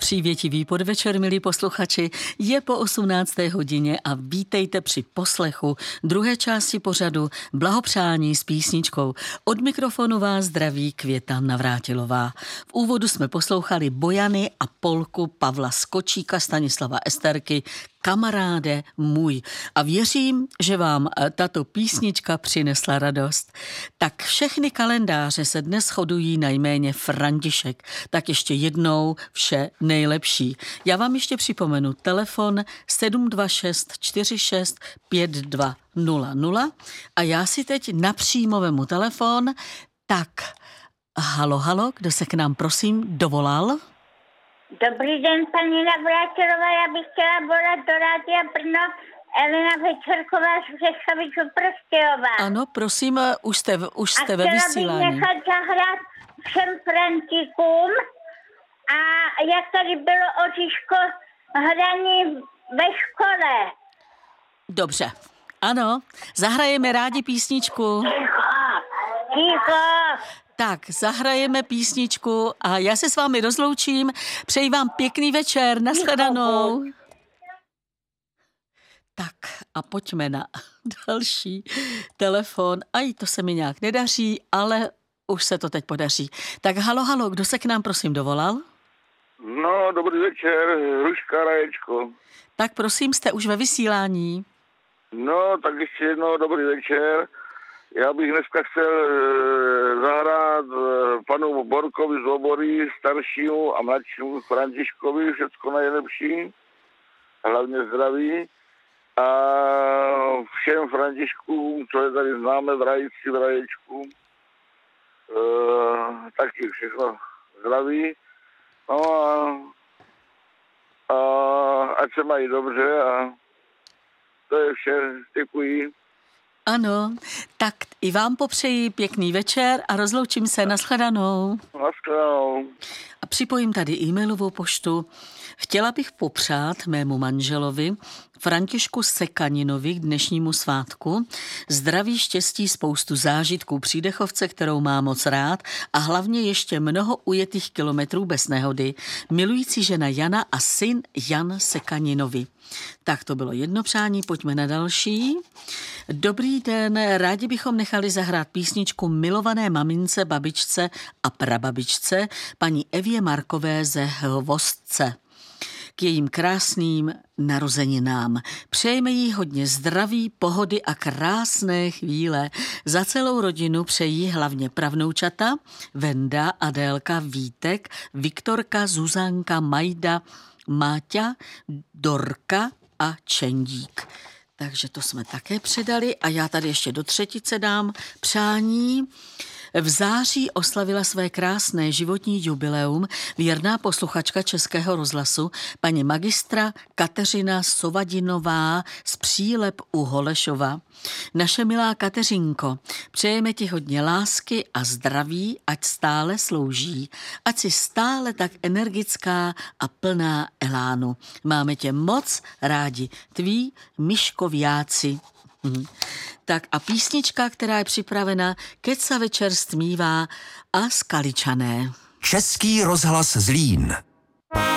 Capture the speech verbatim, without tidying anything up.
Přívětivý podvečer, milí posluchači, je po osmnácté hodině a vítejte při poslechu druhé části pořadu Blahopřání s písničkou. Od mikrofonu vás zdraví Květa Navrátilová. V úvodu jsme poslouchali Bojany a polku Pavla Skočíka, Stanislava Esterky, Kamaráde můj. A věřím, že vám tato písnička přinesla radost. Tak všechny kalendáře se dnes shodují na jméně František. Tak ještě jednou vše nejlepší. Já vám ještě připomenu telefon sedm dva šest čtyři šest pět dva nula nula a já si teď napřímo vemu telefon. Tak, halo, halo, kdo se k nám prosím dovolal? Dobrý den, paní Navrátilová, já bych chtěla volat do Rádia Brno, Elena Večerková z Řešovičů Prostějova. Ano, prosím, už jste, už jste ve vysílání. vysílání. A chtěla bych nechat zahrát všem Frantikům a jak tady bylo Oříško hraní ve škole. Dobře, ano, zahrajeme rádi písničku. Ticho, ticho. Tak, zahrajeme písničku a já se s vámi rozloučím. Přeji vám pěkný večer, nashledanou. Tak a pojďme na další telefon. Aj, to se mi nějak nedaří, ale už se to teď podaří. Tak halo, halo, kdo se k nám prosím dovolal? No, dobrý večer, Hruška Raječko. Tak prosím, jste už ve vysílání. No, tak ještě jednou dobrý večer. Já bych dneska chtěl e, zahrát e, panu Borkovi z Obory, staršímu a mladšímu Františkovi, všecko nejlepší, hlavně zdraví. A všem Františkům, co je tady známe v Rajici, v Raječku, e, taky všechno zdraví. No a, a ať se mají dobře a to je vše. Děkuji. Ano, tak i vám popřeji pěkný večer a rozloučím se, nashledanou. Nashledanou. A připojím tady e-mailovou poštu. Chtěla bych popřát mému manželovi Františku Sekaninovi k dnešnímu svátku zdraví, štěstí, spoustu zážitků při dechovce, kterou má moc rád a hlavně ještě mnoho ujetých kilometrů bez nehody. Milující žena Jana a syn Jan Sekaninovi. Tak to bylo jedno přání, pojďme na další. Dobrý den, rádi bychom nechali zahrát písničku milované mamince, babičce a prababičce paní Evě Markové ze Hvostce. K jejím krásným narozeninám. Přejeme jí hodně zdraví, pohody a krásné chvíle. Za celou rodinu přejí hlavně pravnoučata Venda, Adélka, Vítek, Viktorka, Zuzanka, Majda, Máťa, Dorka a Čendík. Takže to jsme také předali a já tady ještě do třetice dám přání. V září oslavila své krásné životní jubileum věrná posluchačka Českého rozhlasu paní magistra Kateřina Sovadinová z Přílep u Holešova. Naše milá Kateřinko, přejeme ti hodně lásky a zdraví, ať stále slouží, ať si stále tak energická a plná elánu. Máme tě moc rádi, tví Miškoviáci. Mhm. Tak a písnička, která je připravena, Keca večer stmívá a Skaličané. Český rozhlas Zlín.